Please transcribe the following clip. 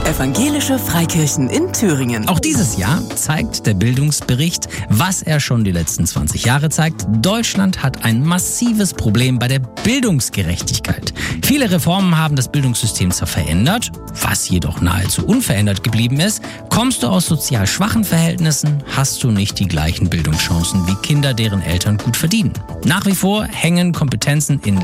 Evangelische Freikirchen in Thüringen. Auch dieses Jahr zeigt der Bildungsbericht, was er schon die letzten 20 Jahre zeigt. Deutschland hat ein massives Problem bei der Bildungsgerechtigkeit. Viele Reformen haben das Bildungssystem zwar verändert, was jedoch nahezu unverändert geblieben ist. Kommst du aus sozial schwachen Verhältnissen, hast du nicht die gleichen Bildungschancen wie Kinder, deren Eltern gut verdienen. Nach wie vor hängen Kompetenzen in